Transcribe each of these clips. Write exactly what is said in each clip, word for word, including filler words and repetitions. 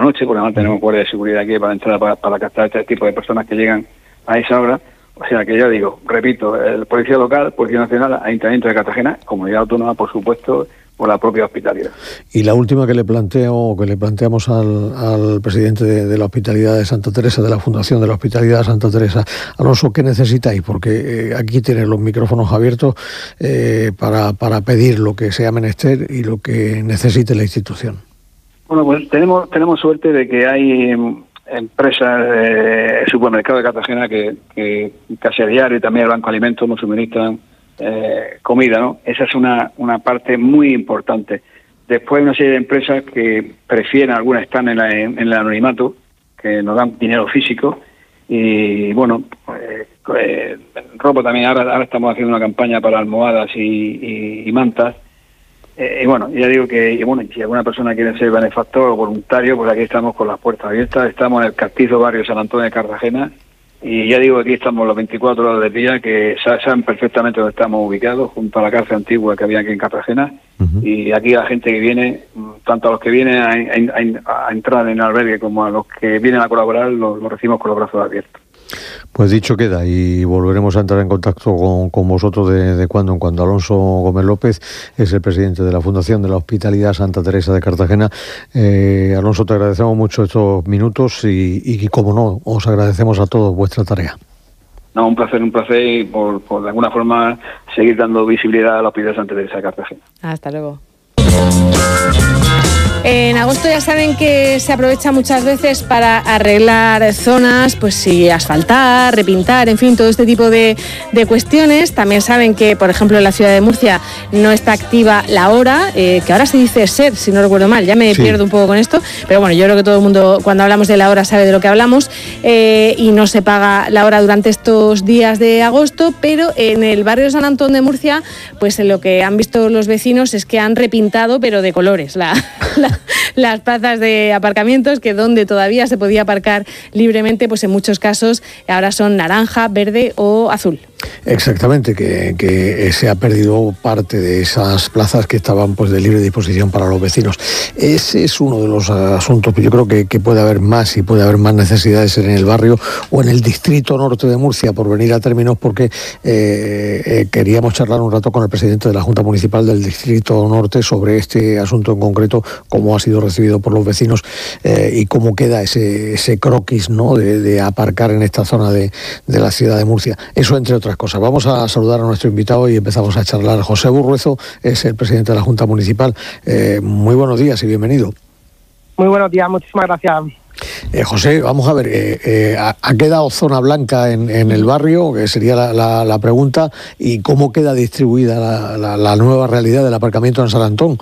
noche, porque además tenemos guardia de seguridad aquí para entrar, para, para captar este tipo de personas que llegan a esa hora. O sea que ya digo, repito, el Policía Local, Policía Nacional, Ayuntamiento de Cartagena, Comunidad Autónoma, por supuesto, por la propia Hospitalidad. Y la última que le planteo, que le planteamos al, al presidente de, de la Hospitalidad de Santa Teresa, de la Fundación de la Hospitalidad de Santa Teresa, Alonso, ¿qué necesitáis? Porque eh, aquí tienen los micrófonos abiertos eh, para, para pedir lo que sea menester y lo que necesite la institución. Bueno, pues tenemos tenemos suerte de que hay empresas, eh, supermercados de Cartagena que, que casi a diario, y también el Banco Alimentos nos suministran eh, comida, ¿no? Esa es una, una parte muy importante. Después hay una serie de empresas que prefieren, algunas están en, la, en, en el anonimato, que nos dan dinero físico, y bueno, eh, eh, ropa también, ahora, ahora estamos haciendo una campaña para almohadas y, y, y mantas. Eh, y bueno, ya digo que, y bueno, si alguna persona quiere ser benefactor o voluntario, pues aquí estamos con las puertas abiertas. Estamos en el Castizo, barrio San Antonio de Cartagena, y ya digo que aquí estamos las veinticuatro horas del día, que saben perfectamente dónde estamos ubicados, junto a la cárcel antigua que había aquí en Cartagena. Uh-huh. Y aquí la gente que viene, tanto a los que vienen a, a, a entrar en el albergue como a los que vienen a colaborar, los, los recibimos con los brazos abiertos. Pues dicho queda, y volveremos a entrar en contacto con, con vosotros de, de cuando en cuando. Alonso Gómez López es el presidente de la Fundación de la Hospitalidad Santa Teresa de Cartagena. Eh, Alonso, te agradecemos mucho estos minutos y, y, como no, os agradecemos a todos vuestra tarea. No, un placer, un placer, y por, por de alguna forma seguir dando visibilidad a la Hospitalidad Santa Teresa de Cartagena. Hasta luego. En agosto ya saben que se aprovecha muchas veces para arreglar zonas, pues sí, asfaltar, repintar, en fin, todo este tipo de, de cuestiones. También saben que, por ejemplo, en la ciudad de Murcia no está activa la hora, eh, que ahora se dice SER, si no recuerdo mal, ya me sí. pierdo un poco con esto, pero bueno, yo creo que todo el mundo cuando hablamos de la hora sabe de lo que hablamos, eh, y no se paga la hora durante estos días de agosto, pero en el barrio de San Antón de Murcia, pues lo que han visto los vecinos es que han repintado, pero de colores, la, la las plazas de aparcamientos, que donde todavía se podía aparcar libremente, pues en muchos casos ahora son naranja, verde o azul. Exactamente, que, que se ha perdido parte de esas plazas que estaban pues de libre disposición para los vecinos. Ese es uno de los asuntos, yo creo que, que puede haber más y puede haber más necesidades en el barrio o en el distrito norte de Murcia, por venir a términos, porque eh, eh, queríamos charlar un rato con el presidente de la Junta Municipal del distrito norte sobre este asunto en concreto, cómo ha sido recibido por los vecinos eh, y cómo queda ese, ese croquis, ¿no?, de, de aparcar en esta zona de, de la ciudad de Murcia. Eso entre otras cosas. Vamos a saludar a nuestro invitado y empezamos a charlar. José Burruezo es el presidente de la Junta Municipal. Eh, muy buenos días y bienvenido. Muy buenos días, muchísimas gracias. Eh, José, vamos a ver, eh, eh, ¿ha quedado zona blanca en, en el barrio? Que sería la, la, la pregunta. ¿Y cómo queda distribuida la, la, la nueva realidad del aparcamiento en San Antón?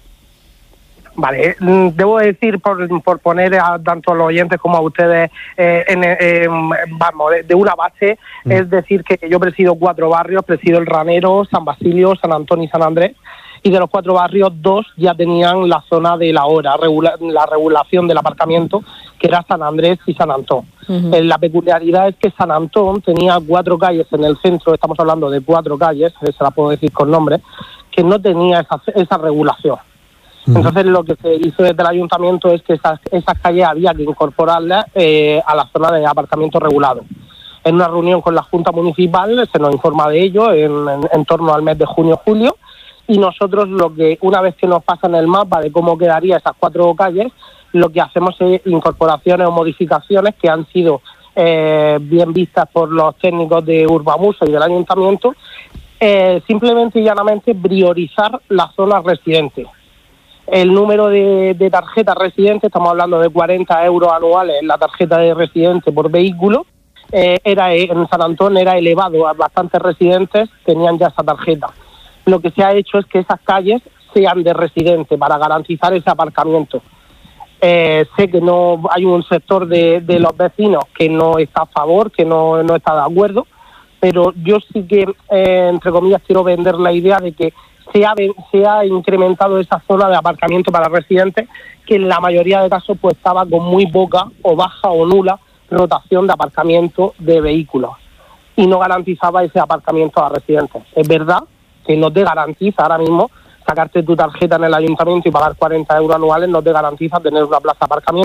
Vale, debo decir, por, por poner a tanto a los oyentes como a ustedes eh, en, eh, vamos, de una base, mm. es decir, que yo presido cuatro barrios, presido el Ranero, San Basilio, San Antón y San Andrés, y de los cuatro barrios, dos ya tenían la zona de la hora, regula, la regulación del aparcamiento, que era San Andrés y San Antón. Uh-huh. Eh, la peculiaridad es que San Antón tenía cuatro calles en el centro, estamos hablando de cuatro calles, se la puedo decir con nombre, que no tenía esa, esa regulación. Entonces lo que se hizo desde el ayuntamiento es que esas, esas calles había que incorporarlas eh, a la zona de aparcamiento regulado. En una reunión con la Junta Municipal se nos informa de ello en, en, en torno al mes de junio-julio, y nosotros lo que una vez que nos pasan el mapa de cómo quedaría esas cuatro calles, lo que hacemos es incorporaciones o modificaciones que han sido eh, bien vistas por los técnicos de Urbamuso y del ayuntamiento, eh, simplemente y llanamente priorizar las zonas residentes. El número de, de tarjetas residentes, estamos hablando de cuarenta euros anuales en la tarjeta de residente por vehículo, eh, era en San Antón era elevado, bastantes residentes tenían ya esa tarjeta. Lo que se ha hecho es que esas calles sean de residente para garantizar ese aparcamiento. Eh, sé que no hay un sector de, de los vecinos que no está a favor, que no, no está de acuerdo, pero yo sí que, eh, entre comillas, quiero vender la idea de que Se ha, se ha incrementado esa zona de aparcamiento para residentes, que en la mayoría de casos pues estaba con muy poca o baja o nula rotación de aparcamiento de vehículos y no garantizaba ese aparcamiento a residentes. Es verdad que no te garantiza ahora mismo sacarte tu tarjeta en el ayuntamiento y pagar cuarenta euros anuales, no te garantiza tener una plaza de aparcamiento.